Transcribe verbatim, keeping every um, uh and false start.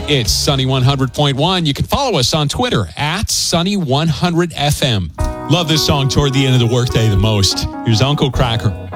It's Sunny one hundred point one. You can follow us on Twitter at Sunny one hundred F M. Love this song toward the end of the workday the most. Here's Uncle Cracker.